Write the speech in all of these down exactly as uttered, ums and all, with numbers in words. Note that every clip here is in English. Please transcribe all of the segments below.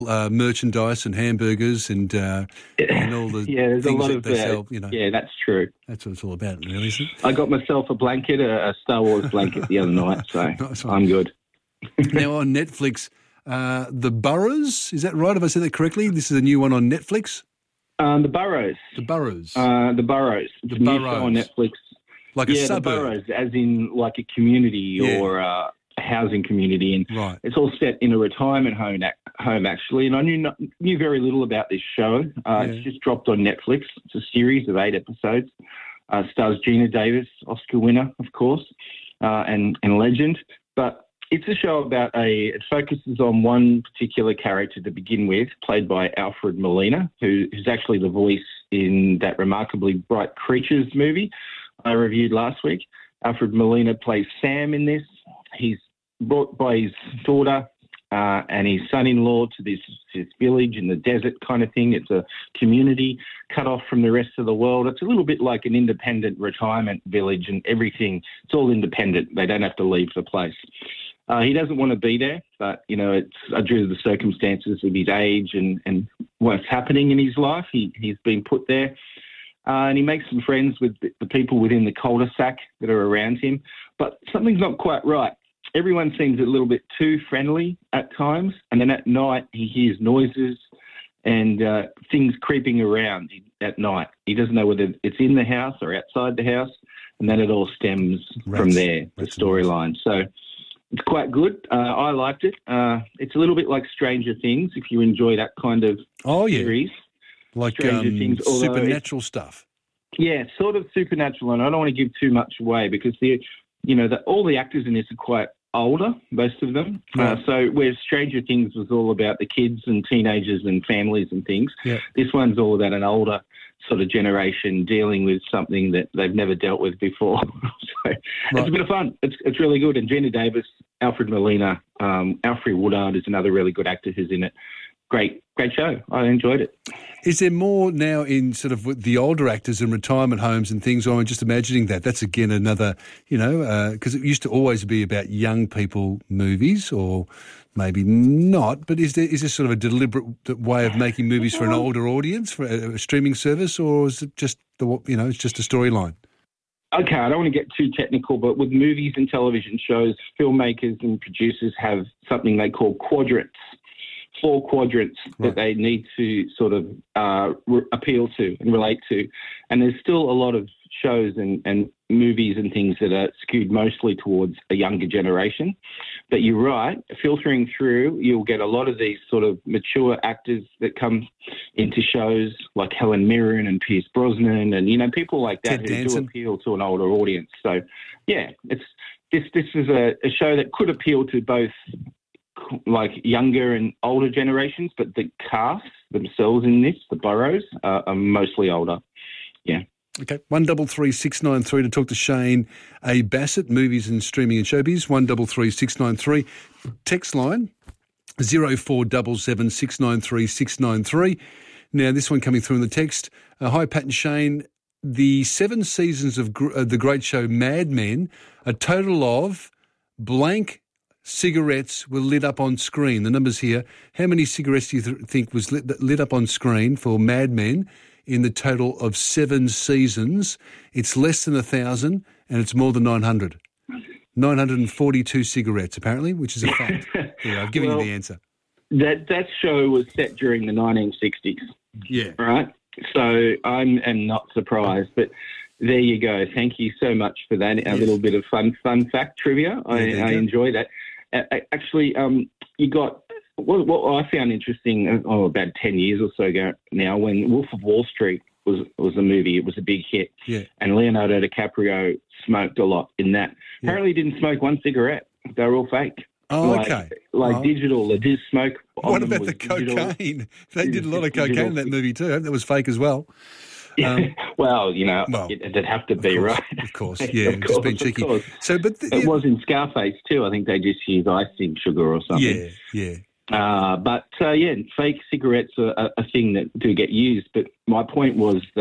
uh, merchandise and hamburgers and uh, and all the yeah, there's things a lot that of they uh, sell. You know, yeah, that's true. That's what it's all about, really, isn't it? I got myself a blanket, a, a Star Wars blanket the other night, so Nice one. I'm good. Now on Netflix, uh, The Burrows, is that right? Have I said that correctly? This is a new one on Netflix. Um, the Burrows. The Burrows. Uh, the Burrows. The It's a new Burrows. show on Netflix. Like a yeah, suburb. the Burrows, as in like a community Yeah. or uh, a housing community, and Right. it's all set in a retirement home. Home actually, and I knew not, knew very little about this show. Uh, Yeah. It's just dropped on Netflix. It's a series of eight episodes. Uh, stars Gina Davis, Oscar winner, of course, uh, and and legend. But it's a show about a. It focuses on one particular character to begin with, played by Alfred Molina, who is actually the voice in that remarkably Bright Creatures movie I reviewed last week. Alfred Molina plays Sam in this. He's brought by his daughter uh, and his son-in-law to this, this village in the desert kind of thing. It's a community cut off from the rest of the world. It's a little bit like an independent retirement village, and everything, it's all independent. They don't have to leave the place. Uh, he doesn't want to be there, but, you know, it's uh, due to the circumstances of his age and, and what's happening in his life. He, he's been put there. Uh, and he makes some friends with the, the people within the cul-de-sac that are around him. But something's not quite right. Everyone seems a little bit too friendly at times. And then at night, he hears noises and uh, things creeping around at night. He doesn't know whether it's in the house or outside the house. And then it all stems Rats. from there, the Rats storyline. So it's quite good. Uh, I liked it. Uh, it's a little bit like Stranger Things, if you enjoy that kind of Oh, yeah. series. Like Stranger um, Things, although supernatural stuff. Yeah, sort of supernatural, and I don't want to give too much away because the, you know, the, all the actors in this are quite older, most of them. Right. Uh, so where Stranger Things was all about the kids and teenagers and families and things, Yeah. this one's all about an older sort of generation dealing with something that they've never dealt with before. so it's a bit of fun. It's it's really good. And Gina Davis, Alfred Molina, um, Alfred Woodard is another really good actor who's in it. Great, great show. I enjoyed it. Is there more now in sort of with the older actors in retirement homes and things? I'm just imagining that. That's, again, another, you know, because uh, it used to always be about young people movies, or maybe not. But is there is there sort of a deliberate way of making movies for an older audience, for a, a streaming service, or is it just, the you know, it's just a storyline? Okay, I don't want to get too technical, but with movies and television shows, filmmakers and producers have something they call quadrants. Four quadrants Right. that they need to sort of uh, re- appeal to and relate to. And there's still a lot of shows and, and movies and things that are skewed mostly towards a younger generation. But you're right, filtering through, you'll get a lot of these sort of mature actors that come into shows like Helen Mirren and Pierce Brosnan and, you know, people like that Ted who Danson. do appeal to an older audience. So, yeah, it's this, this is a, a show that could appeal to both like younger and older generations, but the cast themselves in this, the Burrows, uh, are mostly older. Yeah. Okay, one double three six nine three to talk to Shane A. Bassett, movies and streaming and showbiz. One double three six nine three. Text line zero four seven seven six nine three six nine three. Now, this one coming through in the text. Uh, Hi, Pat and Shane. The seven seasons of gr- uh, the great show Mad Men, a total of blank cigarettes were lit up on screen. The numbers here. How many cigarettes do you th- think was lit, lit up on screen for Mad Men in the total of seven seasons? It's less than a thousand, and it's more than nine hundred. nine hundred forty-two cigarettes, apparently, which is a fact. Yeah, I've given Well, you the answer. That that show was set during the nineteen sixties, Yeah. right? So I'm am not surprised, but there you go. Thank you so much for that. A Yes. little bit of fun fun fact trivia. I, there you I go. enjoy that. Uh, actually, um, you got what, what I found interesting. uh, Oh, about ten years or so ago now, when Wolf of Wall Street was was a movie. It was a big hit, Yeah. and Leonardo DiCaprio smoked a lot in that. Yeah. Apparently, he didn't smoke one cigarette. They were all fake. Oh, like, okay. Like Oh. digital. The dis smoke. on What them about was the digital. cocaine? They did a lot of Digital. cocaine in that movie too. I hope that was fake as well. Um, Well, you know, Well, it, it'd have to Of be, course, right? Of course, yeah, Of just being course, of cheeky. course. So, but the, It was in Scarface too. I think they just used icing sugar or something. yeah, yeah. Uh, but, uh, yeah, fake cigarettes are a, a thing that do get used. But my point was that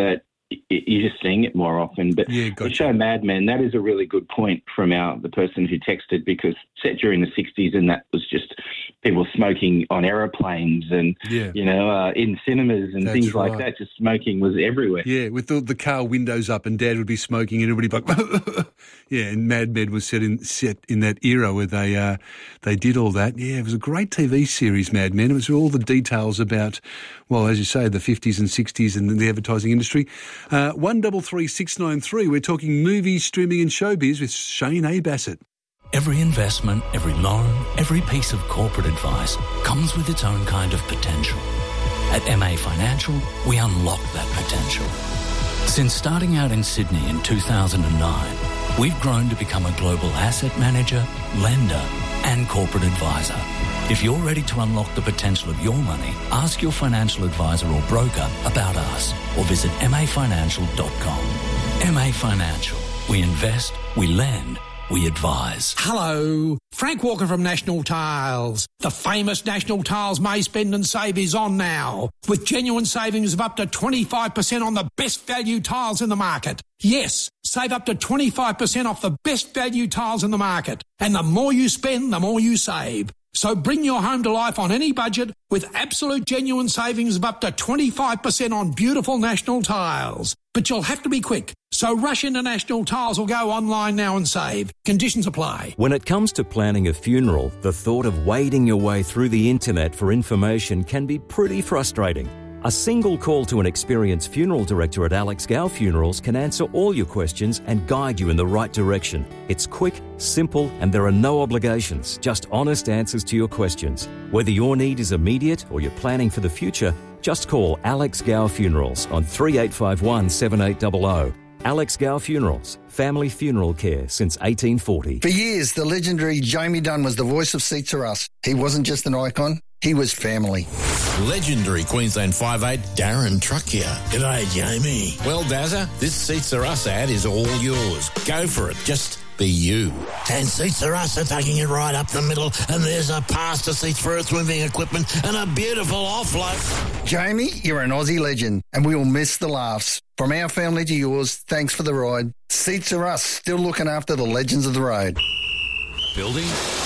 you're just seeing it more often. But yeah, gotcha. The show Mad Men, that is a really good point from our the person who texted, because set during the sixties, and that was just people smoking on aeroplanes and, yeah. you know, uh, in cinemas and That's things right. like that. Just smoking was everywhere. Yeah, with the, the car windows up, and Dad would be smoking, and everybody like, yeah. And Mad Men was set in set in that era where they uh, they did all that. Yeah, it was a great T V series, Mad Men. It was all the details about, well, as you say, the fifties and sixties and the advertising industry. Uh, one double three six nine three. We're talking movies, streaming, and showbiz with Shane A. Bassett. Every investment, every loan, every piece of corporate advice comes with its own kind of potential. At M A Financial, we unlock that potential. Since starting out in Sydney in two thousand nine, we've grown to become a global asset manager, lender, and corporate advisor. If you're ready to unlock the potential of your money, ask your financial advisor or broker about us, or visit m a financial dot com. M A Financial. We invest, we lend, we advise. Hello, Frank Walker from National Tiles. The famous National Tiles May Spend and Save is on now, with genuine savings of up to twenty-five percent on the best value tiles in the market. Yes, save up to twenty-five percent off the best value tiles in the market. And the more you spend, the more you save. So bring your home to life on any budget with absolute genuine savings of up to twenty-five percent on beautiful National Tiles. But you'll have to be quick. So rush into National Tiles or go online now and save. Conditions apply. When it comes to planning a funeral, the thought of wading your way through the internet for information can be pretty frustrating. A single call to an experienced funeral director at Alex Gow Funerals can answer all your questions and guide you in the right direction. It's quick, simple, and there are no obligations, just honest answers to your questions. Whether your need is immediate or you're planning for the future, just call Alex Gow Funerals on three eight five one, seven eight zero zero. Alex Gow Funerals, family funeral care since eighteen forty. For years, the legendary Jamie Dunn was the voice of Seats Are Us. He wasn't just an icon, he was family. Legendary Queensland five eight Darren Truck here. G'day, Jamie. Well, Dazza, this Seats Are Us ad is all yours. Go for it. Just be you. And Seats Are Us are taking it right up the middle, and there's a pass to seats for earth moving equipment and a beautiful offload. Jamie, you're an Aussie legend, and we will miss the laughs. From our family to yours, thanks for the ride. Seats Are Us, still looking after the legends of the road. Building,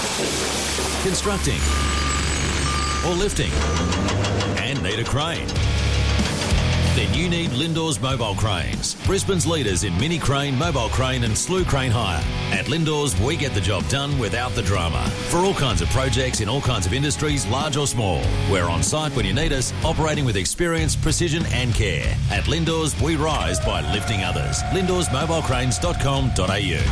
constructing, or lifting, and need a crane? Then you need Lindor's Mobile Cranes, Brisbane's leaders in mini crane, mobile crane and slew crane hire. At Lindor's, we get the job done without the drama. For all kinds of projects in all kinds of industries, large or small. We're on site when you need us, operating with experience, precision and care. At Lindor's, we rise by lifting others. lindors mobile cranes dot com dot a u.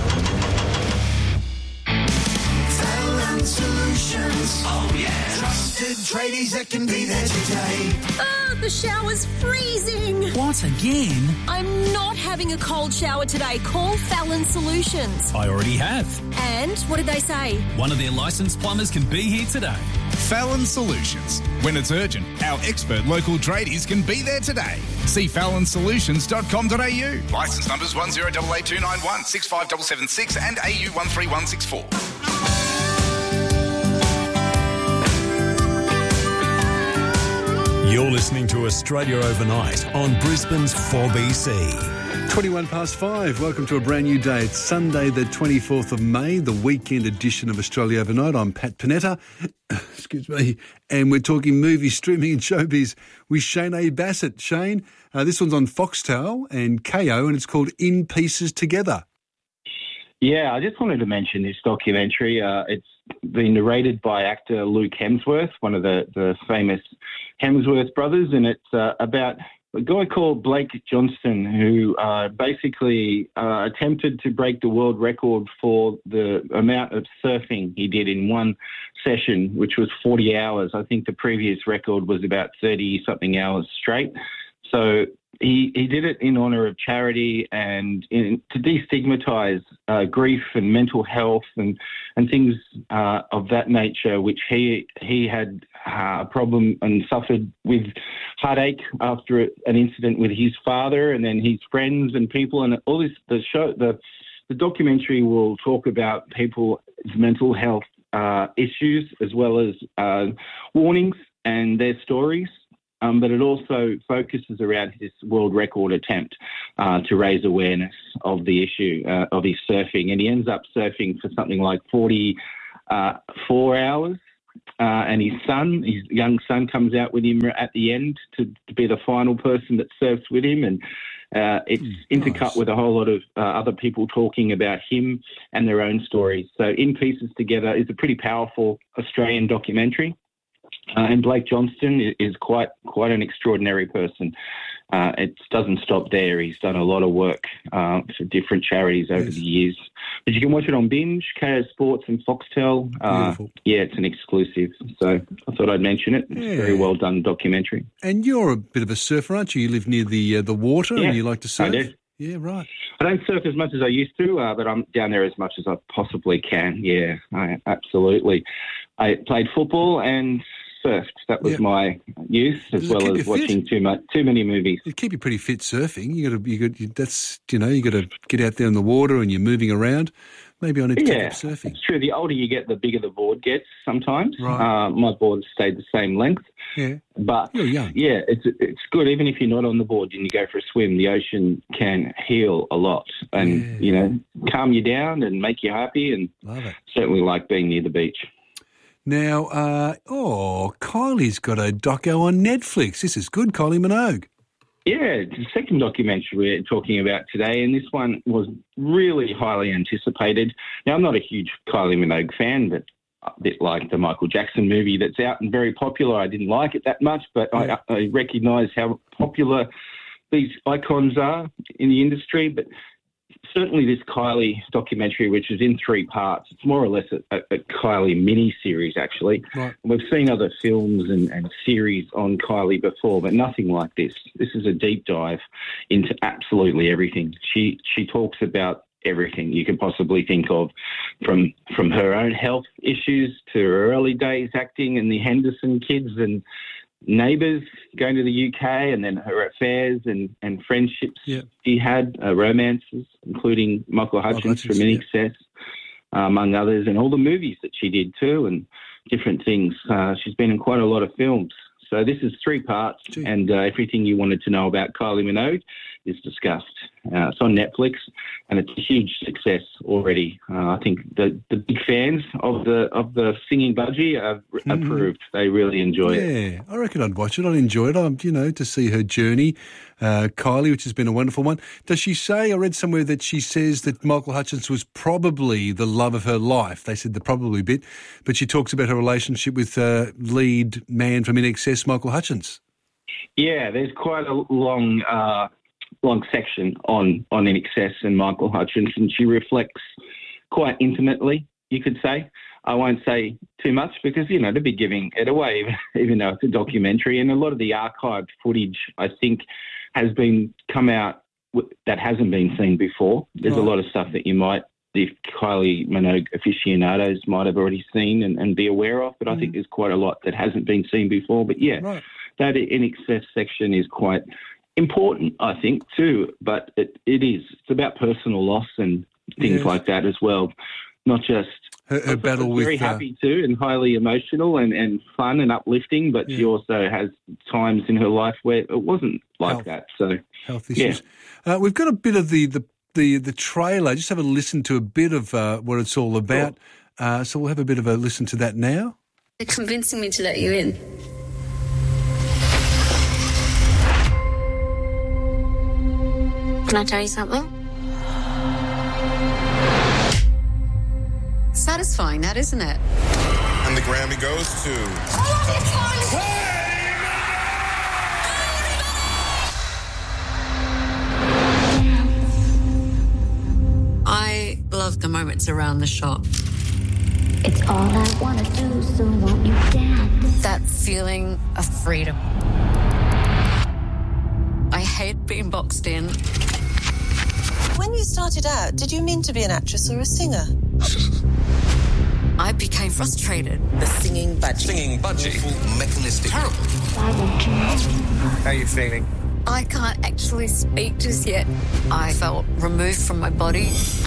Solutions. Oh, yeah. Trusted tradies that can be there today. Oh, the shower's freezing. What, again? I'm not having a cold shower today. Call Fallon Solutions. I already have. And what did they say? One of their licensed plumbers can be here today. Fallon Solutions. When it's urgent, our expert local tradies can be there today. See fallon solutions dot com dot a u. Licence numbers one zero eight eight two nine one, six five seven seven six and A U one three one six four. You're listening to Australia Overnight on Brisbane's four B C. twenty-one past five. Welcome to a brand new day. It's Sunday the twenty-fourth of May, the weekend edition of Australia Overnight. I'm Pat Panetta. Excuse me. And we're talking movie, streaming and showbiz with Shane A. Bassett. Shane, uh, this one's on Foxtel and K O and it's called In Pieces Together. Yeah, I just wanted to mention this documentary. Uh, it's been narrated by actor Luke Hemsworth, one of the, the famous Hemsworth brothers, and it's uh, about a guy called Blake Johnston who uh, basically uh, attempted to break the world record for the amount of surfing he did in one session, which was forty hours. I think the previous record was about thirty-something hours straight. So he, he did it in honour of charity and in, to destigmatise uh, grief and mental health and, and things uh, of that nature, which he he had uh, a problem and suffered with heartache after an incident with his father and then his friends and people. And all this, the show, the, the documentary will talk about people's mental health uh, issues as well as uh, warnings and their stories. Um, but it also focuses around his world record attempt. uh, to raise awareness of the issue uh, of his surfing. And he ends up surfing for something like forty-four hours. Uh, and his son, his young son, comes out with him at the end to, to be the final person that surfs with him. And uh, it's mm, intercut nice. with a whole lot of uh, other people talking about him and their own stories. So In Pieces Together is a pretty powerful Australian documentary. Uh, and Blake Johnston is quite quite an extraordinary person. Uh, it doesn't stop there. He's done a lot of work uh, for different charities over yes. the years. But you can watch it on Binge, K O Sports and Foxtel. Uh, yeah, it's an exclusive. So I thought I'd mention it. It's yeah. a very well done documentary. And you're a bit of a surfer, aren't you? You live near the uh, the water yeah, and you like to surf? I do. Yeah, right. I don't surf as much as I used to, uh, but I'm down there as much as I possibly can. Yeah, I, absolutely. I played football and surfed. That was yep. my youth, as well as watching too much, too many movies. It'd keep you pretty fit surfing. You got to, you got, you, that's, you know, you got to get out there in the water and you're moving around. Maybe I need to yeah, take up surfing. It's true. The older you get, the bigger the board gets. Sometimes, right. uh, my board stayed the same length. Yeah, but you're young. Yeah, it's it's good. Even if you're not on the board and you go for a swim, the ocean can heal a lot and yeah. you know calm you down and make you happy. And love it. Certainly like being near the beach. Now, uh, oh, Kylie's got a doco on Netflix. This is good, Kylie Minogue. Yeah, it's the second documentary we're talking about today, and this one was really highly anticipated. Now, I'm not a huge Kylie Minogue fan, but a bit like the Michael Jackson movie that's out and very popular. I didn't like it that much, but yeah. I, I recognise how popular these icons are in the industry. But certainly this Kylie documentary, which is in three parts, it's more or less a, a, a Kylie mini-series, actually. Right. We've seen other films and, and series on Kylie before, but nothing like this. This is a deep dive into absolutely everything. She she talks about everything you can possibly think of, from from her own health issues to her early days acting in the Henderson Kids and Neighbours, going to the U K, and then her affairs and, and friendships yeah. she had, uh, romances, including Michael Hutchins, Michael Hutchins from In Excess, yeah. uh, among others, and all the movies that she did too, and different things. Uh, she's been in quite a lot of films. So this is three parts, Gee. and uh, everything you wanted to know about Kylie Minogue is discussed. Uh, it's on Netflix, and it's a huge success already. Uh, I think the, the big fans of the of the Singing Budgie are mm-hmm. approved. They really enjoy yeah, it. Yeah, I reckon I'd watch it. I'd enjoy it. I'm, you know, to see her journey, uh, Kylie, which has been a wonderful one. Does she say? I read somewhere that she says that Michael Hutchins was probably the love of her life. They said the probably bit, but she talks about her relationship with uh, lead man from In Excess, Michael Hutchins. Yeah, there's quite a long. Uh, long section on, on In Excess and Michael Hutchins, and she reflects quite intimately, you could say. I won't say too much because, you know, to be giving it away, even, even though it's a documentary, and a lot of the archived footage, I think, has been come out that hasn't been seen before. There's right. a lot of stuff that you might, the Kylie Minogue aficionados might have already seen and, and be aware of, but mm. I think there's quite a lot that hasn't been seen before. But, yeah, right. that In Excess section is quite important, I think, too, but it, it is. It's about personal loss and things yes. like that as well. Not just her, her battle with... Very happy too, and highly emotional and, and fun and uplifting, but yeah. she also has times in her life where it wasn't like health, that. So health issues. Yeah. Uh, we've got a bit of the, the, the, the trailer. Just have a listen to a bit of uh, what it's all about. Sure. Uh, so we'll have a bit of a listen to that now. They're convincing me to let you in. Can I tell you something? Satisfying, that, isn't it? And the Grammy goes to... I love the moments around the shot. It's all I want to do, so won't you dance? That feeling of freedom. I hate being boxed in. When you started out, did you mean to be an actress or a singer? I became frustrated. The singing budgie. Singing budgie. Awful, mechanistic. Terrible. How are you feeling? I can't actually speak just yet. I felt removed from my body.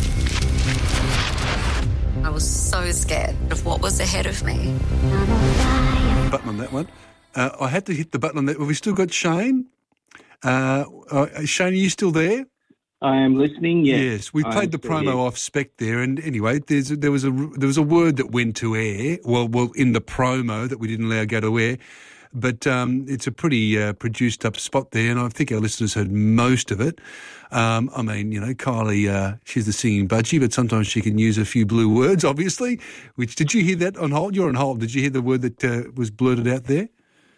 I was so scared of what was ahead of me. Button on that one. Uh, I had to hit the button on that. Have we still got Shane? Uh, uh, Shane, are you still there? I am listening. Yes, yes. We I played the promo here. off spec there, and anyway, there's there was a there was a word that went to air. Well, well, in the promo that we didn't allow go to air, but um, it's a pretty uh, produced up spot there, and I think our listeners heard most of it. Um, I mean, you know, Kylie, uh, she's the singing budgie, but sometimes she can use a few blue words. Obviously, which did you hear that on hold? You're on hold. Did you hear the word that uh, was blurted out there?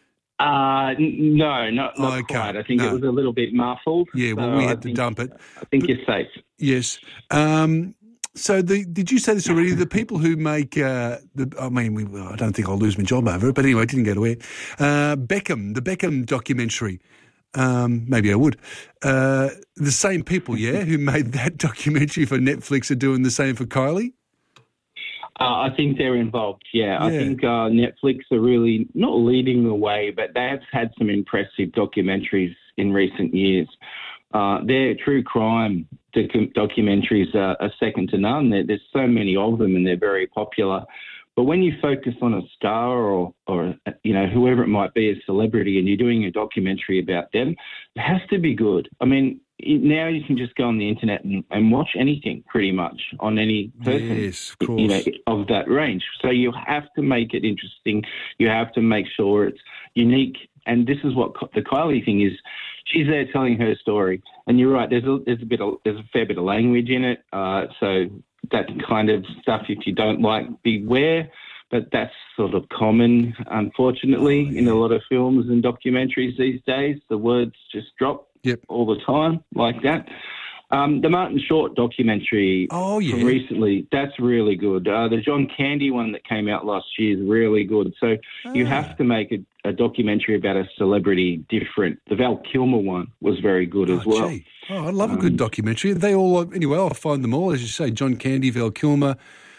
Uh, n- no, not, not Okay, quite. I think no. it was a little bit muffled. Yeah, well, so we I had to think- dump it. I think But- you're safe. Yes. Um, so the, did you say this already? The people who make uh, the, I mean, we, well, I don't think I'll lose my job over it, but anyway, it didn't go to air. Uh, Beckham, the Beckham documentary. Um, maybe I would. Uh, the same people, yeah, who made that documentary for Netflix are doing the same for Kylie? Uh, I think they're involved, yeah. I Yeah. think uh, Netflix are really not leading the way, but they have had some impressive documentaries in recent years. Uh, their true crime docu- documentaries are, are second to none. There, there's so many of them and they're very popular. But when you focus on a star or, or, you know, whoever it might be, a celebrity, and you're doing a documentary about them, it has to be good. I mean, it, now you can just go on the internet and, and watch anything pretty much on any person, Yes, of course. you know, of that range. So you have to make it interesting. You have to make sure it's unique. And this is what the Kylie thing is. She's there telling her story. And you're right, there's a, there's a, bit of, there's a fair bit of language in it. Uh, so that kind of stuff, if you don't like, beware. But that's sort of common, unfortunately, oh, yeah. in a lot of films and documentaries these days. The words just drop yep. all the time like that. Um, the Martin Short documentary oh, yeah. from recently, that's really good. Uh, the John Candy one that came out last year is really good. So ah. you have to make a, a documentary about a celebrity different. The Val Kilmer one was very good oh, as well. Gee. Oh, I love um, a good documentary. They all, anyway, I'll find them all, as you say, John Candy, Val Kilmer.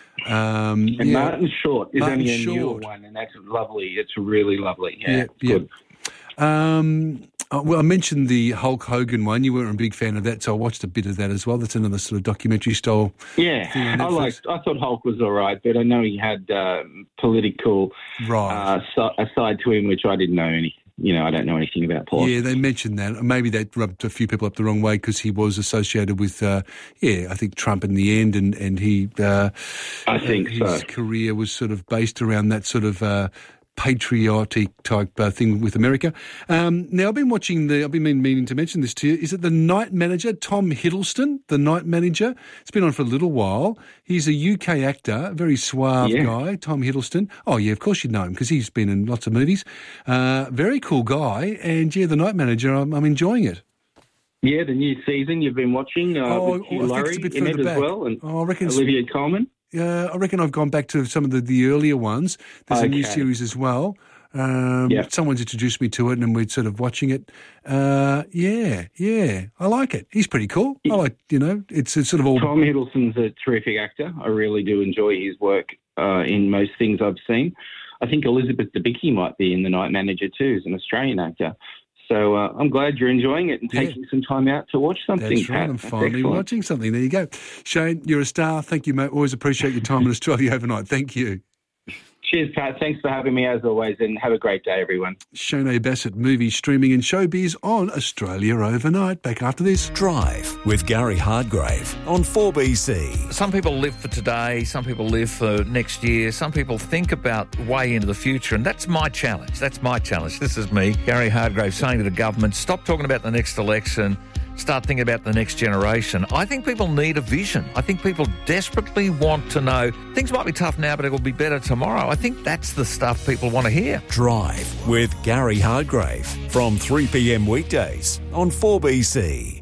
Um, and yeah. Martin Short is Martin only a Short. newer one, and that's lovely. It's really lovely. Yeah, yeah, it's yeah. good. Um, oh, well, I mentioned the Hulk Hogan one. You weren't a big fan of that, so I watched a bit of that as well. That's another sort of documentary style. Yeah, thing I liked. I thought Hulk was all right, but I know he had uh, political right. uh, so, a side to him, which I didn't know any. You know, I don't know anything about Paul. Yeah, they mentioned that. Maybe that rubbed a few people up the wrong way because he was associated with, uh, yeah, I think Trump in the end, and and he. Uh, I think uh, his so. career was sort of based around that sort of. Uh, patriotic type uh, thing with America. Um, now, I've been watching the, I've been meaning to mention this to you. Is it The Night Manager, Tom Hiddleston, The Night Manager? It's been on for a little while. He's a U K actor, very suave yeah. guy, Tom Hiddleston. Oh, yeah, of course you'd know him because he's been in lots of movies. Uh, very cool guy. And, yeah, The Night Manager, I'm, I'm enjoying it. Yeah, the new season you've been watching uh, oh, with Hugh I think Laurie it's a bit in further it back. as well, and oh, I reckon Olivia Colman. Uh, I reckon I've gone back to some of the, the earlier ones. There's okay. a new series as well. Um, yep. Someone's introduced me to it, and we're sort of watching it. Uh, yeah, yeah, I like it. He's pretty cool. I like, you know, it's, it's sort of all. Tom Hiddleston's a terrific actor. I really do enjoy his work uh, in most things I've seen. I think Elizabeth Debicki might be in The Night Manager too, as an Australian actor. So uh, I'm glad you're enjoying it and yeah. taking some time out to watch something. That's right. Pat. I'm That's finally excellent. watching something. There you go. Shane, you're a star. Thank you, mate. Always appreciate your time in Australia overnight. Thank you. Cheers, Pat. Thanks for having me as always, and have a great day, everyone. Shane Bassett, movie, streaming and showbiz on Australia Overnight. Back after this. Drive with Gary Hardgrave on four B C. Some people live for today, some people live for next year, some people think about way into the future, and that's my challenge. That's my challenge. This is me, Gary Hardgrave, saying to the government, stop talking about the next election. Start thinking about the next generation. I think people need a vision. I think people desperately want to know things might be tough now, but it will be better tomorrow. I think that's the stuff people want to hear. Drive with Gary Hardgrave from three p.m. weekdays on four B C.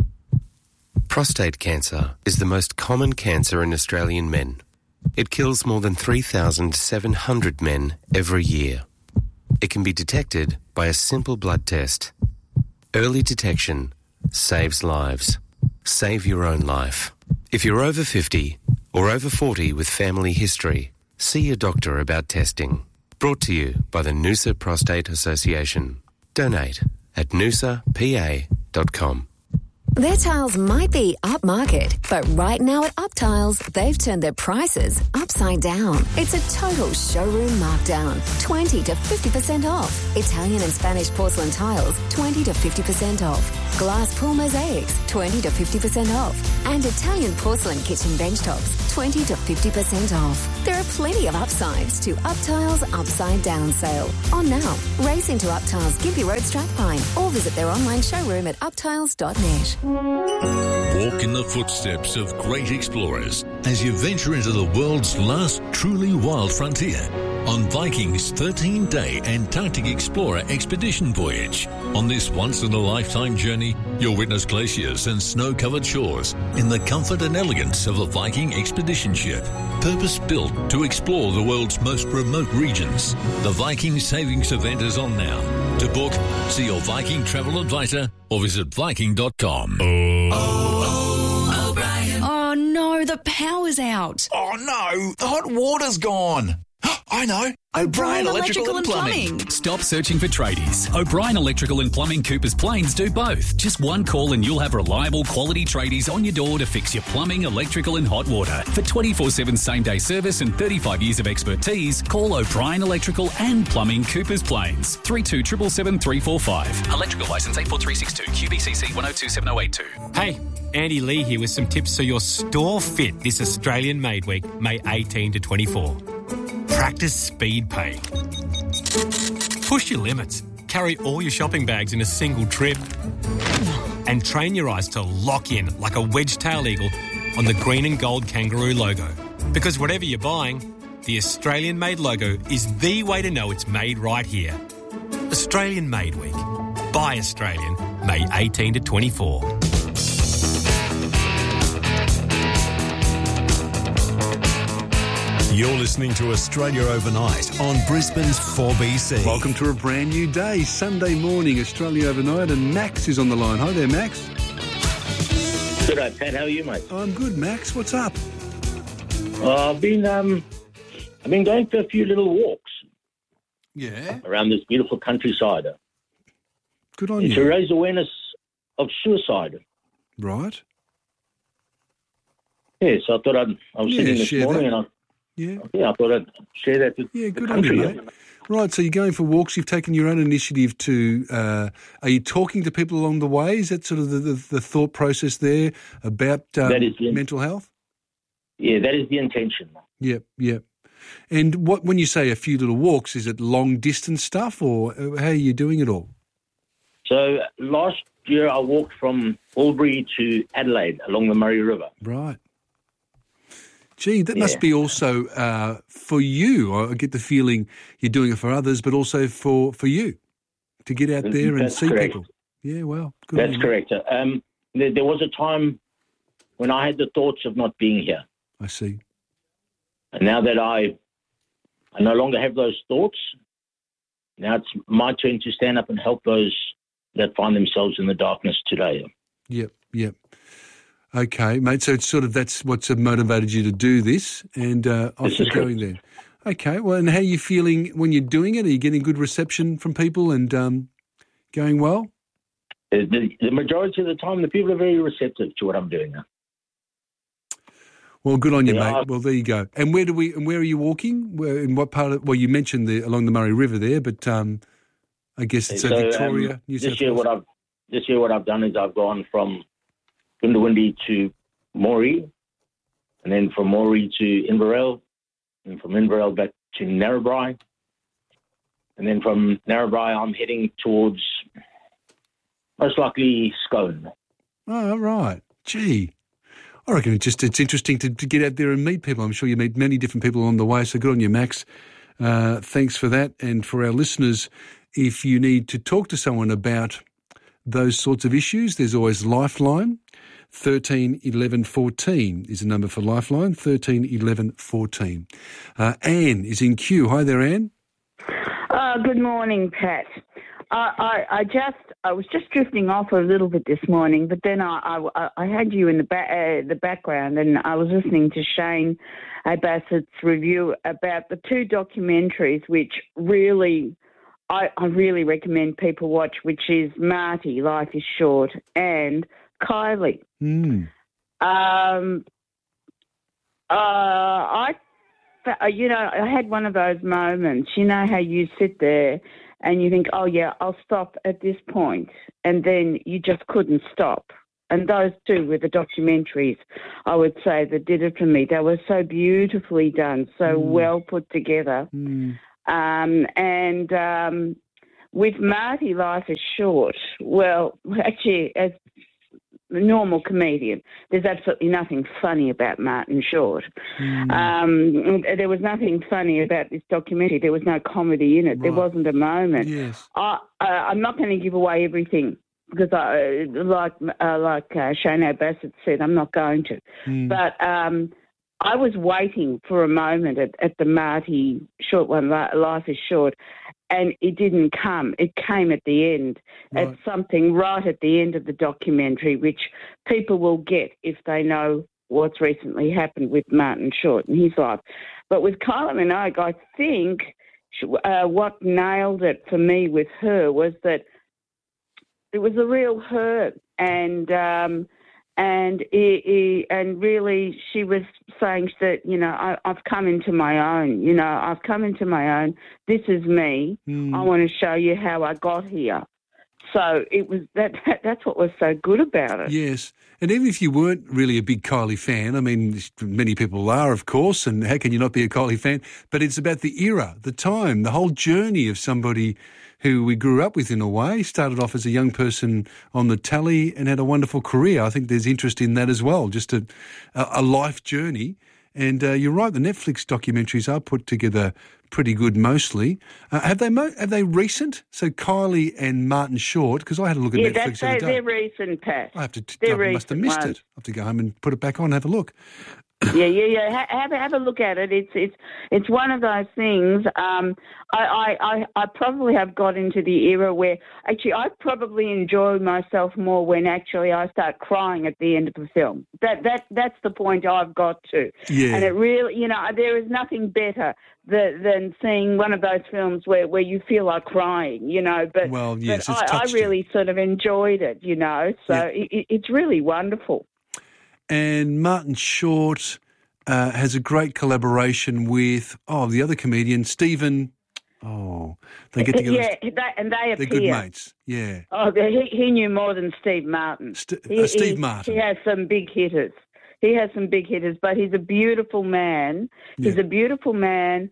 Prostate cancer is the most common cancer in Australian men. It kills more than three thousand seven hundred men every year. It can be detected by a simple blood test. Early detection saves lives. Save your own life. If you're over fifty or over forty with family history, see a doctor about testing. Brought to you by the Noosa Prostate Association. Donate at noosa p a dot com. Their tiles might be upmarket, but right now at Uptiles, they've turned their prices upside down. It's a total showroom markdown. twenty to fifty percent off. Italian and Spanish porcelain tiles, twenty to fifty percent off. Glass pool mosaics, twenty to fifty percent off. And Italian porcelain kitchen bench tops, twenty to fifty percent off. There are plenty of upsides to Uptiles Upside Down sale. On now. Race into Uptiles Gympie Road, Strathpine, or visit their online showroom at uptiles dot net. Walk in the footsteps of great explorers as you venture into the world's last truly wild frontier on Viking's thirteen-day Antarctic Explorer expedition voyage. On this once-in-a-lifetime journey, you'll witness glaciers and snow-covered shores in the comfort and elegance of a Viking expedition ship, purpose-built to explore the world's most remote regions. The Viking Savings event is on now. To book, see your Viking travel advisor or visit viking dot com. Oh, oh, O'Brien. Oh, no, the power's out. Oh, no, the hot water's gone. I know. O'Brien Electrical, Electrical and Plumbing. Plumbing. Stop searching for tradies. O'Brien Electrical and Plumbing Coopers Plains do both. Just one call and you'll have reliable quality tradies on your door to fix your plumbing, electrical and hot water. For twenty-four seven same-day service and thirty-five years of expertise, call O'Brien Electrical and Plumbing Coopers Plains. three two seven seven three four five. Electrical licence eight four three six two. Q B C C one oh two seven oh eight two. Hey, Andy Lee here with some tips so your store fit this Australian Made Week, May eighteenth to twenty-fourth. Practice speed pay. Push your limits. Carry all your shopping bags in a single trip. And train your eyes to lock in like a wedge-tailed eagle on the green and gold kangaroo logo. Because whatever you're buying, the Australian Made logo is the way to know it's made right here. Australian Made Week. Buy Australian, May eighteenth to twenty-fourth. You're listening to Australia Overnight on Brisbane's four B C. Welcome to a brand new day, Sunday morning, Australia Overnight, and Max is on the line. Hi there, Max. Good day, Pat. How are you, mate? I'm good, Max. What's up? Uh, I've been um, I've been going for a few little walks. Yeah. Around this beautiful countryside. Good on to you. To raise awareness of suicide. Right. Yeah, so I thought I'd, I was yeah, sitting this morning that. and I Yeah. Yeah, I thought I'd share that with yeah, the good on country. you, mate. Right, so you're going for walks. You've taken your own initiative to. Uh, are you talking to people along the way? Is that sort of the, the, the thought process there about um, that is the, mental health? Yeah, that is the intention. Yep, yep. And what when you say a few little walks, is it long distance stuff, or how are you doing it all? So last year I walked from Albury to Adelaide along the Murray River. Right. Gee, that Yeah. must be also uh, for you. I get the feeling you're doing it for others, but also for, for you to get out there and That's see correct. people. Yeah, well, good. on That's you. correct. Um, there, there was a time when I had the thoughts of not being here. I see. And now that I, I no longer have those thoughts, now it's my turn to stand up and help those that find themselves in the darkness today. Yep, yep. Okay, mate. So it's sort of that's what's motivated you to do this, and uh, off This you're is going there. Okay. Well, and how are you feeling when you're doing it? Are you getting good reception from people and um, going well? The, the, the majority of the time, the people are very receptive to what I'm doing now. Well, good on you, Yeah, mate. I- Well, there you go. And where do we? And where are you walking? Where in what part of? Well, you mentioned the along the Murray River there, but um, I guess it's So, a Victoria, um, New this South year, Wales. what I've this year what I've done is I've gone from Goondiwindi to Moree, and then from Moree to Inverell, and from Inverell back to Narrabri, and then from Narrabri I'm heading towards most likely Scone. Oh, right. Gee. I reckon it's just it's interesting to, to get out there and meet people. I'm sure you meet many different people along the way, so good on you, Max. Uh, thanks for that. And for our listeners, if you need to talk to someone about those sorts of issues, there's always Lifeline. thirteen eleven fourteen is the number for Lifeline, thirteen eleven fourteen. Uh, Anne is in queue. Hi there, Anne. Uh, good morning, Pat. I, I, I just I was just drifting off a little bit this morning, but then I I, I had you in the ba- uh, the background, and I was listening to Shane Bassett's review about the two documentaries, which really I, I really recommend people watch, which is Marty, Life is Short, and Kylie. Mm. Um, uh, I, you know, I had one of those moments. You know how you sit there and you think, oh, yeah, I'll stop at this point, and then you just couldn't stop. And those two were the documentaries, I would say, that did it for me. They were so beautifully done, so mm. well put together. Mm. Um, and um, with Marty, Life is Short. Well, actually, as a normal comedian, there's absolutely nothing funny about Martin Short. Mm. Um, there was nothing funny about this documentary. There was no comedy in it. Right. There wasn't a moment. Yes. I, uh, I'm not going to give away everything, because I, like uh, like uh, Shane Bassett said, I'm not going to. Mm. But um, I was waiting for a moment at, at the Marty Short one, Life is Short, and it didn't come. It came at the end, right. at something right at the end of the documentary, which people will get if they know what's recently happened with Martin Short and his life. But with Kylie Minogue, I think uh, what nailed it for me with her was that it was a real her, and um, and he, he, and really she was saying that, you know, I, I've come into my own. You know, I've come into my own. This is me. Mm. I want to show you how I got here. So it was that, that. That's what was so good about it. Yes, and even if you weren't really a big Kylie fan, I mean, many people are, of course, and how can you not be a Kylie fan? But it's about the era, the time, the whole journey of somebody who we grew up with in a way, started off as a young person on the tally and had a wonderful career. I think there's interest in that as well, just a, a life journey. And uh, you're right, the Netflix documentaries are put together pretty good mostly. Uh, have they mo- have they recent? So Kylie and Martin Short, because I had a look at yeah, Netflix the other day. They're recent, Pat. I have to. T- they're I must have missed ones. it. I have to go home and put it back on and have a look. yeah, yeah, yeah. Ha- have a have a look at it. It's it's it's one of those things. Um, I, I, I, I probably have got into the era where actually I probably enjoy myself more when actually I start crying at the end of the film. That that that's the point I've got to. Yeah. And it really, you know, there is nothing better than, than seeing one of those films where, where you feel like crying. You know, but well, yes, but it's I, I touched really you. sort of enjoyed it. You know, so Yeah. it, it's really wonderful. And Martin Short uh, has a great collaboration with, oh, the other comedian, Stephen. Oh, they get together. Yeah, that, and they appear. They're good mates, yeah. Oh, he, he knew more than Steve Martin. St- he, uh, Steve he, Martin. He has some big hitters. He has some big hitters, but he's a beautiful man. Yeah. He's a beautiful man.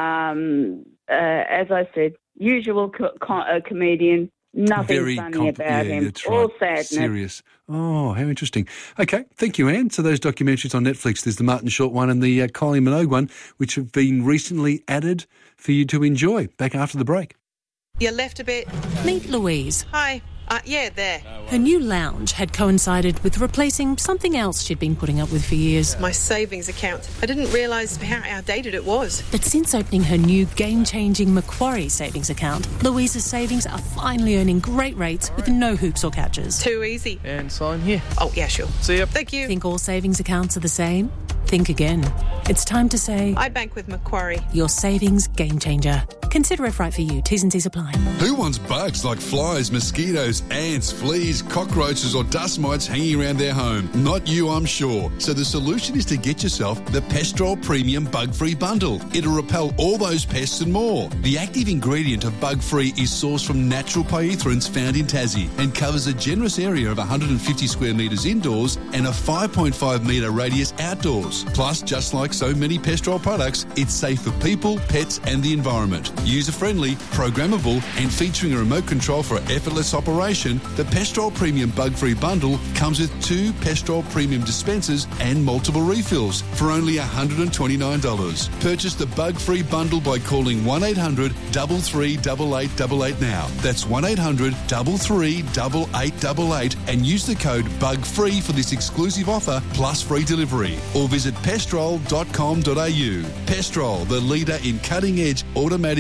Um, uh, as I said, usual co- co- uh, comedian. Nothing Very funny comp- about yeah, him. that's All right. sadness. Serious. Oh, how interesting. Okay, thank you, Anne. So those documentaries on Netflix, there's the Martin Short one and the uh, Kylie Minogue one, which have been recently added for you to enjoy. Back after the break. You left a bit. Meet Louise. Hi. Uh, yeah, there. Her new lounge had coincided with replacing something else she'd been putting up with for years. My savings account. I didn't realise how outdated it was. But since opening her new game-changing Macquarie savings account, Louise's savings are finally earning great rates with no hoops or catches. Too easy. And sign here. Oh, yeah, sure. See ya. Thank you. Think all savings accounts are the same? Think again. It's time to say... I bank with Macquarie. Your savings game changer. Consider if right for you. T's and C's apply. Who wants bugs like flies, mosquitoes, ants, fleas, cockroaches or dust mites hanging around their home? Not you, I'm sure. So the solution is to get yourself the Pestrol Premium Bug-Free Bundle. It'll repel all those pests and more. The active ingredient of Bug-Free is sourced from natural pyrethroids found in Tassie and covers a generous area of one hundred fifty square metres indoors and a five point five metre radius outdoors. Plus, just like so many Pestrol products, it's safe for people, pets and the environment. User-friendly, programmable and featuring a remote control for effortless operation, the Pestrol Premium Bug-Free Bundle comes with two Pestrol Premium dispensers and multiple refills for only one hundred twenty-nine dollars. Purchase the Bug-Free Bundle by calling one eight hundred, three three eight, eight eight eight now. That's one eight hundred, three three eight, eight eight eight and use the code BUGFREE for this exclusive offer plus free delivery. Or visit pestrol dot com dot a u. Pestrol, the leader in cutting-edge automatic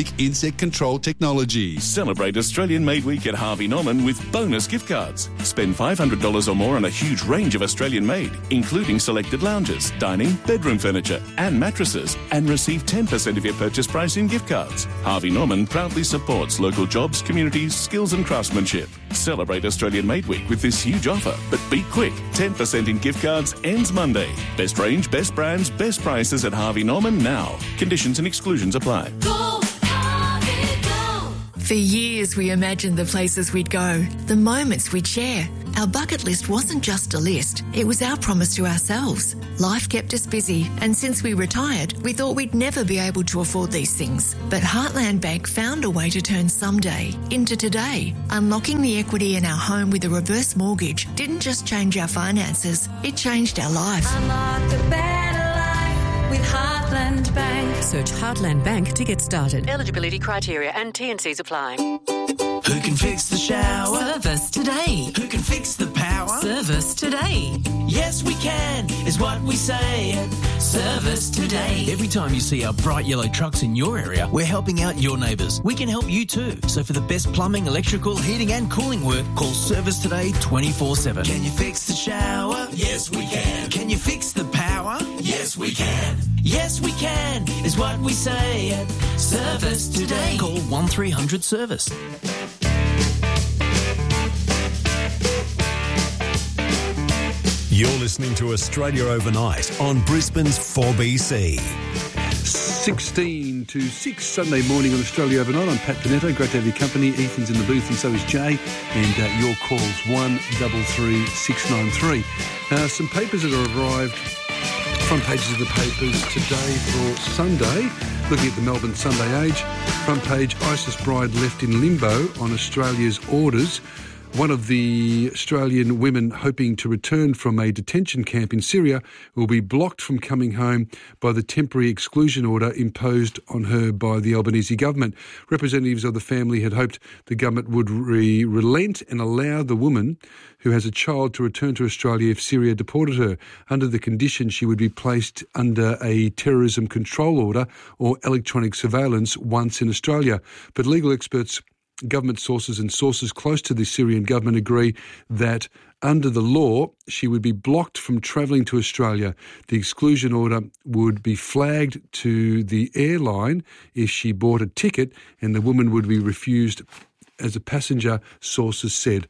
Sonic insect control technology. Celebrate Australian Made Week at Harvey Norman with bonus gift cards. Spend five hundred dollars or more on a huge range of Australian made, including selected lounges, dining, bedroom furniture and mattresses, and receive ten percent of your purchase price in gift cards. Harvey Norman proudly supports local jobs, communities, skills and craftsmanship. Celebrate Australian Made Week with this huge offer, but be quick. ten percent in gift cards ends Monday. Best range, best brands, best prices at Harvey Norman now. Conditions and exclusions apply. Go, Harvey, go. For years we imagined the places we'd go, the moments we'd share. Our bucket list wasn't just a list, it was our promise to ourselves. Life kept us busy, and since we retired, we thought we'd never be able to afford these things. But Heartland Bank found a way to turn someday into today. Unlocking the equity in our home with a reverse mortgage didn't just change our finances, it changed our life. Unlock the better life with Heartland Bank. Search Heartland Bank to get started. Eligibility criteria and T and Cs apply. Who can fix the shower? Service today. Who can fix the power? Service today. Yes, we can, is what we say at Service Today. Every time you see our bright yellow trucks in your area, we're helping out your neighbours. We can help you too. So for the best plumbing, electrical, heating and cooling work, call Service Today twenty-four seven. Can you fix the shower? Yes, we can. Can you fix the power? Yes, we can. Yes, we can, is what we say at Service Today. Call one three hundred service. You're listening to Australia Overnight on Brisbane's four B C. sixteen to six Sunday morning on Australia Overnight. I'm Pat Panetto. Great to have your company. Ethan's in the booth and so is Jay. And uh, your calls one three three six nine three. Uh, some papers that have arrived, front pages of the papers today for Sunday. Looking at the Melbourne Sunday Age. Front page, ISIS bride left in limbo on Australia's orders. One of the Australian women hoping to return from a detention camp in Syria will be blocked from coming home by the temporary exclusion order imposed on her by the Albanese government. Representatives of the family had hoped the government would re- relent and allow the woman who has a child to return to Australia if Syria deported her. Under the condition, she would be placed under a terrorism control order or electronic surveillance once in Australia. But legal experts, government sources and sources close to the Syrian government agree that under the law, she would be blocked from travelling to Australia. The exclusion order would be flagged to the airline if she bought a ticket, and the woman would be refused as a passenger, sources said.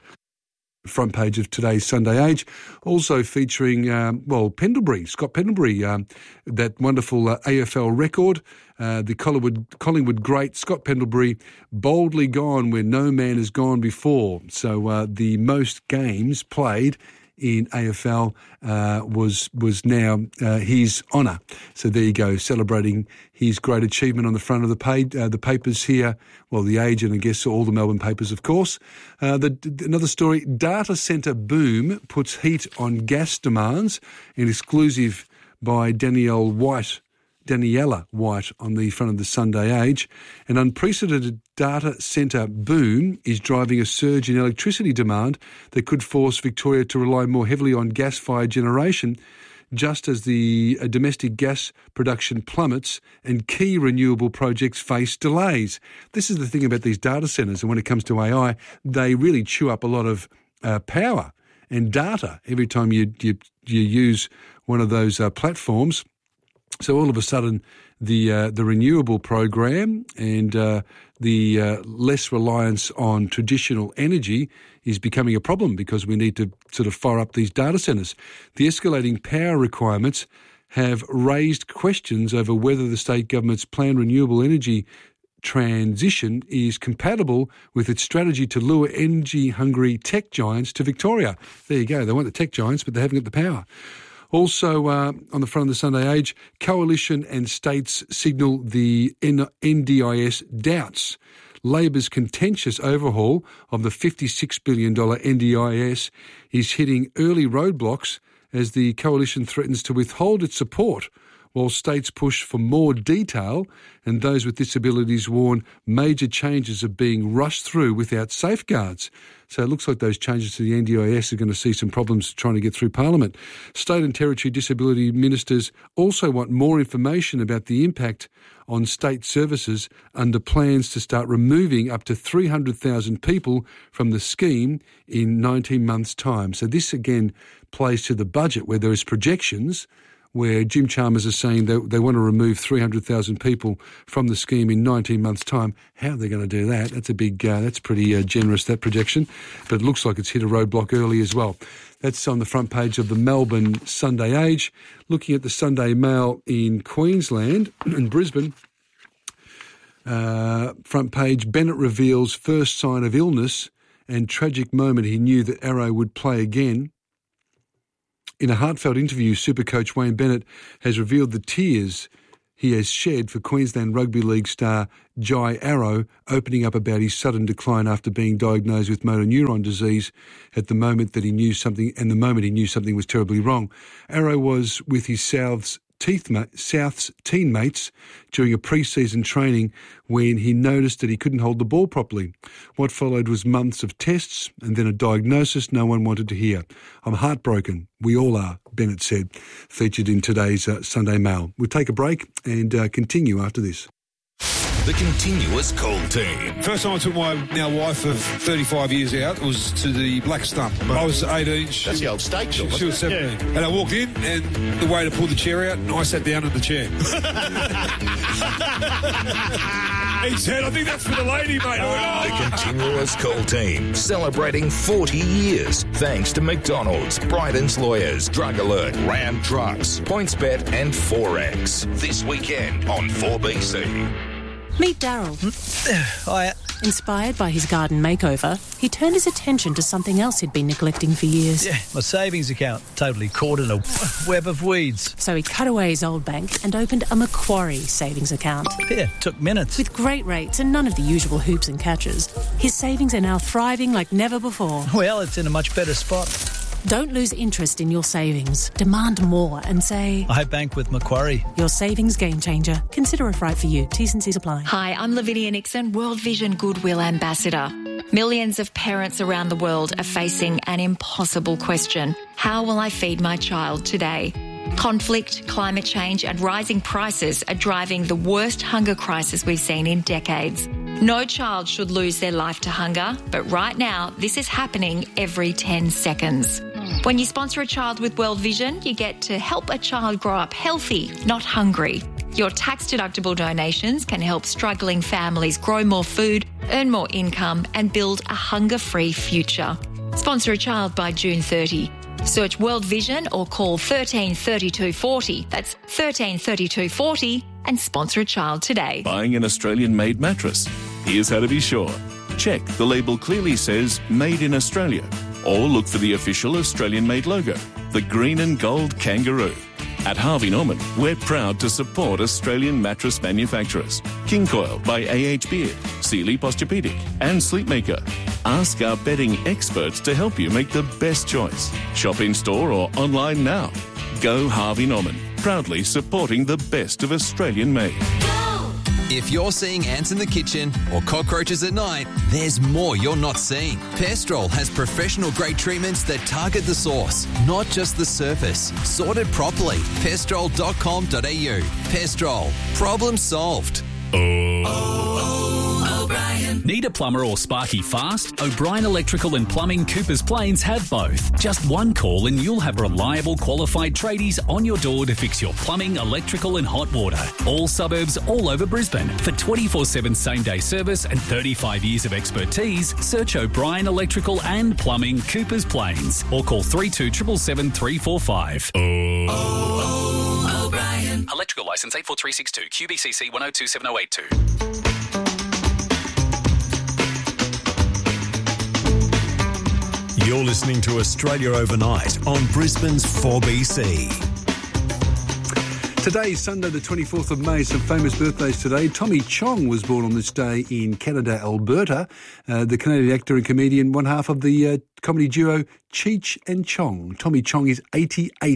Front page of today's Sunday Age, also featuring, um, well, Pendlebury, Scott Pendlebury, um, that wonderful uh, A F L record. Uh, the Collingwood, Collingwood great Scott Pendlebury, boldly gone where no man has gone before. So uh, the most games played in A F L uh, was was now uh, his honour. So there you go, celebrating his great achievement on the front of the page, uh, the papers here. Well, the Age and I guess all the Melbourne papers, of course. Uh, the, another story: data centre boom puts heat on gas demands. An exclusive by Danielle White. Daniela White on the front of the Sunday Age. An unprecedented data centre boom is driving a surge in electricity demand that could force Victoria to rely more heavily on gas-fired generation, just as the uh, domestic gas production plummets and key renewable projects face delays. This is the thing about these data centres, and when it comes to A I, they really chew up a lot of uh, power and data every time you, you, you use one of those uh, platforms. So all of a sudden, the uh, the renewable program and uh, the uh, less reliance on traditional energy is becoming a problem because we need to sort of fire up these data centres. The escalating power requirements have raised questions over whether the state government's planned renewable energy transition is compatible with its strategy to lure energy-hungry tech giants to Victoria. There you go. They want the tech giants, but they haven't got the power. Also, uh, on the front of the Sunday Age, coalition and states signal the N D I S doubts. Labor's contentious overhaul of the fifty-six billion dollars N D I S is hitting early roadblocks as the coalition threatens to withhold its support while states push for more detail, and those with disabilities warn major changes are being rushed through without safeguards. So it looks like those changes to the N D I S are going to see some problems trying to get through Parliament. State and territory disability ministers also want more information about the impact on state services under plans to start removing up to three hundred thousand people from the scheme in nineteen months' time. So this, again, plays to the budget where there is projections where Jim Chalmers is saying they, they want to remove three hundred thousand people from the scheme in nineteen months' time. How are they going to do that? That's a big, uh, that's pretty uh, generous, that projection. But it looks like it's hit a roadblock early as well. That's on the front page of the Melbourne Sunday Age. Looking at the Sunday Mail in Queensland and Brisbane, uh, front page, Bennett reveals first sign of illness and tragic moment he knew that Arrow would play again. In a heartfelt interview, Supercoach Wayne Bennett has revealed the tears he has shed for Queensland Rugby League star Jai Arrow, opening up about his sudden decline after being diagnosed with motor neuron disease at the moment that he knew something, and the moment he knew something was terribly wrong. Arrow was with his South's Teeth, South's teammates during a pre-season training when he noticed that he couldn't hold the ball properly. What followed was months of tests and then a diagnosis no one wanted to hear. I'm heartbroken. We all are, Bennett said, featured in today's uh, Sunday Mail. We'll take a break and uh, continue after this. The Continuous Call Team. First time I took my now wife of thirty-five years out was to the Black Stump. I was eighteen. That's the old steak shop. She, she was seventeen. Yeah. And I walked in and the waiter pulled the chair out and I sat down in the chair. He said, I think that's for the lady, mate. Oh. The Continuous Call Team, celebrating forty years. Thanks to McDonald's, Bryden's Lawyers, Drug Alert, Ram Trucks, PointsBet and Forex. This weekend on four B C. Meet Daryl. Hiya. Inspired by his garden makeover, he turned his attention to something else he'd been neglecting for years. Yeah, my savings account, totally caught in a web of weeds. So he cut away his old bank and opened a Macquarie savings account. Yeah, took minutes. With great rates and none of the usual hoops and catches, his savings are now thriving like never before. Well, it's in a much better spot. Don't lose interest in your savings. Demand more and say, I bank with Macquarie. Your savings game changer. Consider if right for you. T's and C's apply. Hi, I'm Lavinia Nixon, World Vision Goodwill Ambassador. Millions of parents around the world are facing an impossible question. How will I feed my child today? Conflict, climate change and rising prices are driving the worst hunger crisis we've seen in decades. No child should lose their life to hunger, but right now this is happening every ten seconds. When you sponsor a child with World Vision, you get to help a child grow up healthy, not hungry. Your tax-deductible donations can help struggling families grow more food, earn more income and build a hunger-free future. Sponsor a child by June thirtieth. Search World Vision or call one three three two four zero. That's one three three two four zero and sponsor a child today. Buying an Australian-made mattress? Here's how to be sure. Check the label clearly says Made in Australia, or look for the official Australian-made logo, the green and gold kangaroo. At Harvey Norman, we're proud to support Australian mattress manufacturers. King Coil by A H Beard, Sealy Posturepedic and Sleepmaker. Ask our bedding experts to help you make the best choice. Shop in store or online now. Go Harvey Norman, proudly supporting the best of Australian made. If you're seeing ants in the kitchen or cockroaches at night, there's more you're not seeing. Pestrol has professional-grade treatments that target the source, not just the surface. Sorted properly. pestrol dot com dot a u. Pestrol. Problem solved. Oh. Oh, O'Brien. Need a plumber or sparky fast? O'Brien Electrical and Plumbing Coopers Plains have both. Just one call and you'll have reliable, qualified tradies on your door to fix your plumbing, electrical and hot water. All suburbs, all over Brisbane. For twenty-four seven same-day service and thirty-five years of expertise, search O'Brien Electrical and Plumbing Coopers Plains or call three two seven seven, three four five. Oh. Oh, O'Brien. Electrical licence eight four three six two, Q B C C one oh two seven oh eight two. You're listening to Australia Overnight on Brisbane's four B C. Today is Sunday the twenty-fourth of May. Some famous birthdays today. Tommy Chong was born on this day in Canada, Alberta. Uh, the Canadian actor and comedian, one half of the uh, comedy duo Cheech and Chong. Tommy Chong is eighty-eight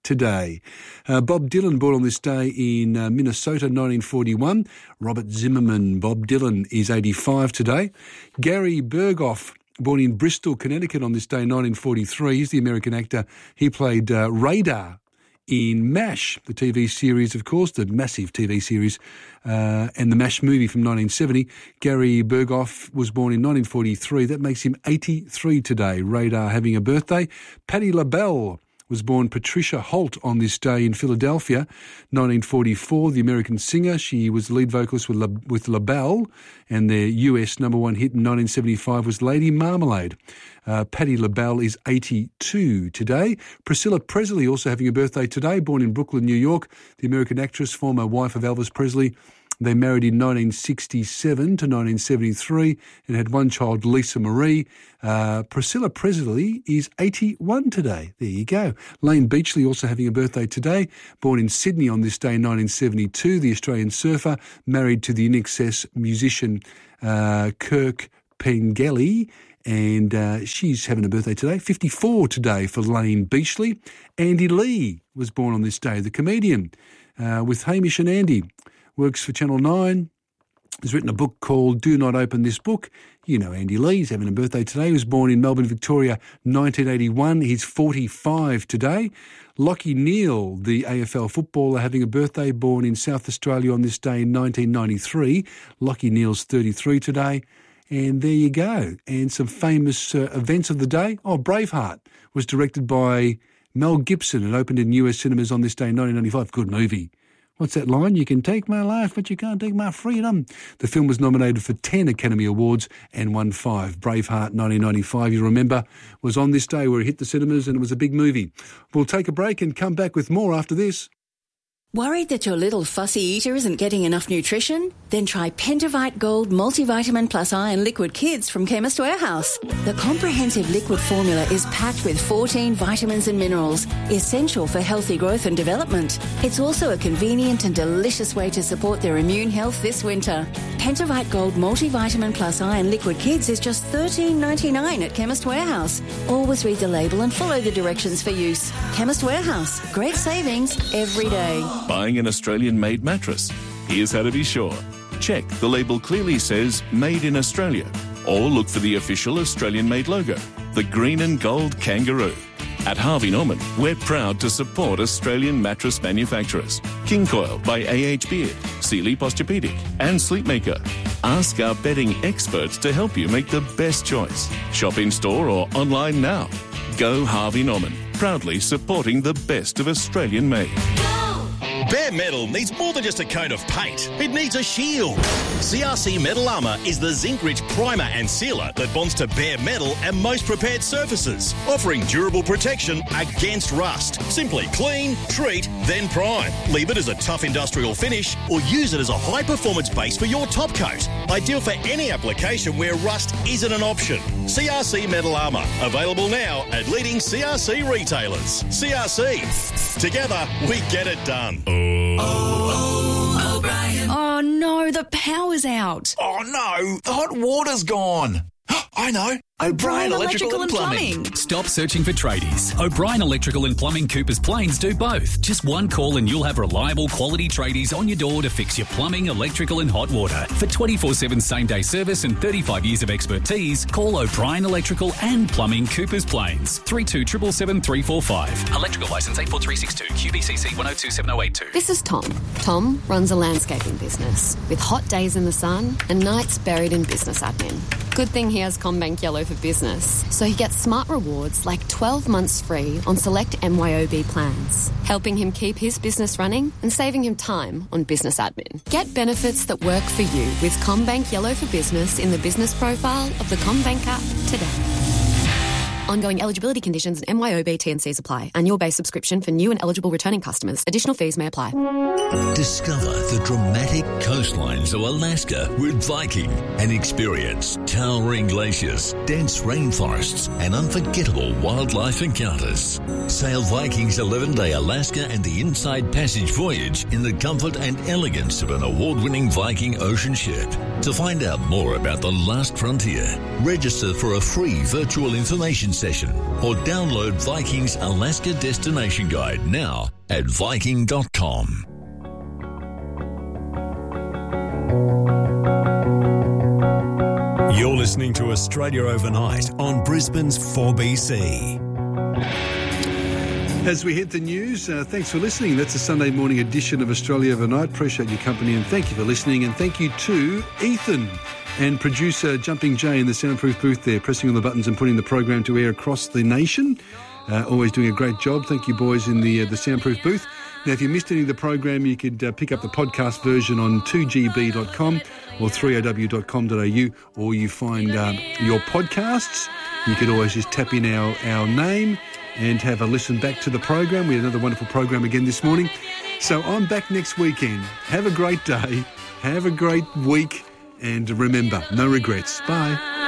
today. Uh, Bob Dylan, born on this day in uh, Minnesota, nineteen forty-one. Robert Zimmerman, Bob Dylan, is eighty-five today. Gary Berghoff, born in Bristol, Connecticut on this day, nineteen forty-three. He's the American actor. He played uh, Radar in MASH, the T V series, of course, the massive T V series, uh, and the MASH movie from nineteen seventy. Gary Berghoff was born in nineteen forty-three. That makes him eighty-three today. Radar having a birthday. Patti LaBelle was born Patricia Holt on this day in Philadelphia, nineteen forty-four. The American singer. She was the lead vocalist with, La, with LaBelle, and their U S number one hit in nineteen seventy-five was Lady Marmalade. Uh, Patti LaBelle is eighty-two today. Priscilla Presley also having a birthday today, born in Brooklyn, New York. The American actress, former wife of Elvis Presley. They married in nineteen sixty-seven to nineteen seventy-three and had one child, Lisa Marie. Uh, Priscilla Presley is eighty-one today. There you go. Lane Beachley also having a birthday today, born in Sydney on this day in nineteen seventy-two. The Australian surfer, married to the In Excess musician uh, Kirk Pengelly. And uh, she's having a birthday today, fifty-four today for Lane Beachley. Andy Lee was born on this day, the comedian, uh, with Hamish and Andy. Works for Channel nine. He's written a book called Do Not Open This Book. You know Andy Lee. He's having a birthday today. He was born in Melbourne, Victoria, nineteen eighty-one. He's forty-five today. Lachie Neale, the A F L footballer, having a birthday, born in South Australia on this day in nineteen ninety-three. Lachie Neale's thirty-three today. And there you go. And some famous uh, events of the day. Oh, Braveheart was directed by Mel Gibson. It opened in U S cinemas on this day in nineteen ninety-five. Good movie. What's that line? You can take my life, but you can't take my freedom. The film was nominated for ten Academy Awards and won five. Braveheart, nineteen ninety-five, you remember, was on this day where it hit the cinemas and it was a big movie. We'll take a break and come back with more after this. Worried that your little fussy eater isn't getting enough nutrition? Then try Pentavite Gold Multivitamin Plus Iron Liquid Kids from Chemist Warehouse. The comprehensive liquid formula is packed with fourteen vitamins and minerals, essential for healthy growth and development. It's also a convenient and delicious way to support their immune health this winter. Pentavite Gold Multivitamin Plus Iron Liquid Kids is just thirteen ninety-nine at Chemist Warehouse. Always read the label and follow the directions for use. Chemist Warehouse. Great savings every day. Buying an Australian-made mattress? Here's how to be sure. Check the label clearly says Made in Australia, or look for the official Australian-made logo, the green and gold kangaroo. At Harvey Norman, we're proud to support Australian mattress manufacturers. King Coil by A H Beard, Sealy Posturepedic and Sleepmaker. Ask our bedding experts to help you make the best choice. Shop in-store or online now. Go Harvey Norman, proudly supporting the best of Australian-made. Bare Metal needs more than just a coat of paint. It needs a shield. C R C Metal Armour is the zinc-rich primer and sealer that bonds to bare metal and most prepared surfaces, offering durable protection against rust. Simply clean, treat, then prime. Leave it as a tough industrial finish or use it as a high-performance base for your top coat. Ideal for any application where rust isn't an option. C R C Metal Armour, available now at leading C R C retailers. C R C. Together, we get it done. Oh, oh, O'Brien. Oh no, the power's out. Oh no, the hot water's gone. I know. O'Brien Electrical, Electrical and Plumbing. Plumbing. Stop searching for tradies. O'Brien Electrical and Plumbing Coopers Plains do both. Just one call and you'll have reliable quality tradies on your door to fix your plumbing, electrical and hot water. For twenty-four seven same-day service and thirty-five years of expertise, call O'Brien Electrical and Plumbing Coopers Plains. three two seven seven three four five. Electrical licence eight four three six two. Q B C C one oh two seven oh eight two. This is Tom. Tom runs a landscaping business with hot days in the sun and nights buried in business admin. Good thing he has CommBank Yellow for Business, so he gets smart rewards like twelve months free on select M Y O B plans, helping him keep his business running and saving him time on business admin. Get benefits that work for you with CommBank Yellow for Business in the business profile of the CommBank app today. Ongoing eligibility conditions and M Y O B T and Cs apply. Annual base subscription for new and eligible returning customers. Additional fees may apply. Discover the dramatic coastlines of Alaska with Viking and experience towering glaciers, dense rainforests, and unforgettable wildlife encounters. Sail Viking's eleven-day Alaska and the Inside Passage voyage in the comfort and elegance of an award-winning Viking ocean ship. To find out more about the last frontier, register for a free virtual information session session or download Viking's Alaska Destination Guide now at viking dot com. You're listening to Australia Overnight on Brisbane's four B C. As we hit the news, uh, thanks for listening. That's a Sunday morning edition of Australia Overnight. Appreciate your company and thank you for listening. And thank you to Ethan and producer Jumping Jay in the soundproof booth there, pressing all the buttons and putting the program to air across the nation. Uh, always doing a great job. Thank you, boys, in the uh, the soundproof booth. Now, if you missed any of the program, you could uh, pick up the podcast version on two g b dot com or three o w dot com dot a u, or you find uh, your podcasts. You could always just tap in our, our name and have a listen back to the program. We had another wonderful program again this morning. So I'm back next weekend. Have a great day. Have a great week. And remember, no regrets. Bye.